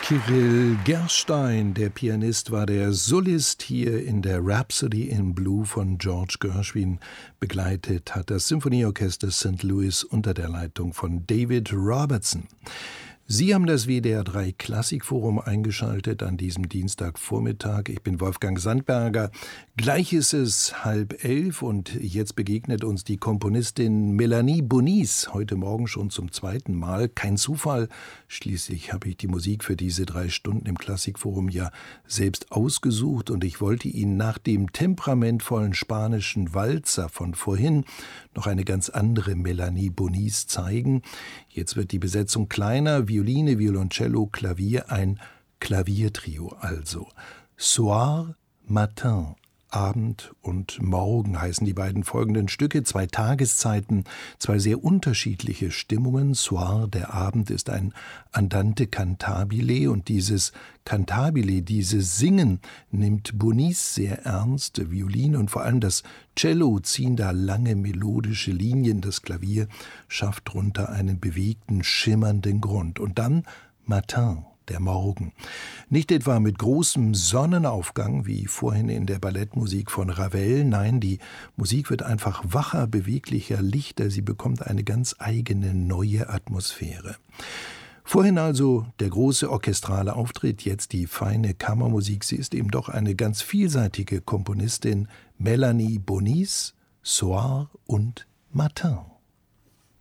Kirill Gerstein, der Pianist, war der Solist hier in der Rhapsody in Blue von George Gershwin. Begleitet hat das Symphonieorchester St. Louis unter der Leitung von David Robertson. Sie haben das WDR 3 Klassikforum eingeschaltet an diesem Dienstagvormittag. Ich bin Wolfgang Sandberger. Gleich ist es 10:30 und jetzt begegnet uns die Komponistin Melanie Bonis. Heute Morgen schon zum zweiten Mal. Kein Zufall. Schließlich habe ich die Musik für diese 3 Stunden im Klassikforum ja selbst ausgesucht und ich wollte Ihnen nach dem temperamentvollen spanischen Walzer von vorhin noch eine ganz andere Melanie Bonis zeigen. Jetzt wird die Besetzung kleiner, Violine, Violoncello, Klavier, ein Klaviertrio also. Soir, Matin, Abend und Morgen heißen die beiden folgenden Stücke, 2 Tageszeiten, 2 sehr unterschiedliche Stimmungen. Soir, der Abend, ist ein Andante cantabile und dieses Cantabile, dieses Singen, nimmt Bonis sehr ernst. Violine und vor allem das Cello ziehen da lange melodische Linien. Das Klavier schafft drunter einen bewegten, schimmernden Grund. Und dann Matin, der Morgen. Nicht etwa mit großem Sonnenaufgang, wie vorhin in der Ballettmusik von Ravel. Nein, die Musik wird einfach wacher, beweglicher, lichter. Sie bekommt eine ganz eigene, neue Atmosphäre. Vorhin also der große orchestrale Auftritt, jetzt die feine Kammermusik. Sie ist eben doch eine ganz vielseitige Komponistin. Melanie Bonis, Soir und Matin.